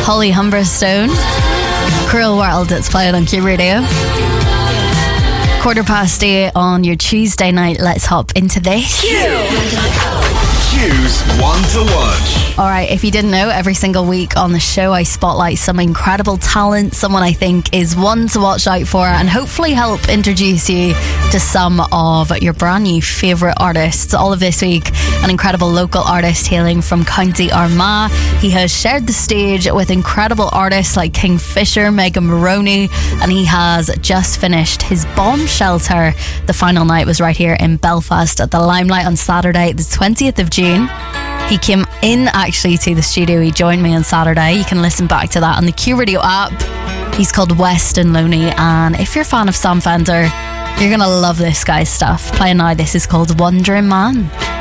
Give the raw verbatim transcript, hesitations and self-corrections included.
Holly Humberstone. Cruel World, it's playing on Q Radio. Quarter past eight on your Tuesday night. Let's hop into this. Q's one to watch. Alright, if you didn't know, every single week on the show I spotlight some incredible talent, someone I think is one to watch out for, and hopefully help introduce you to some of your brand new favourite artists. All of this week, an incredible local artist hailing from County Armagh. He has shared the stage with incredible artists like Kingfisher, Megan Maroney, and he has just finished his Bombshell tour. The final night was right here in Belfast at the Limelight on Saturday, the twentieth of June. He came in actually to the studio. He joined me on Saturday. You can listen back to that on the Q Radio app. He's called Weston Loney, and if you're a fan of Sam Fender, you're gonna love this guy's stuff. Playing now, this is called Wandering Man.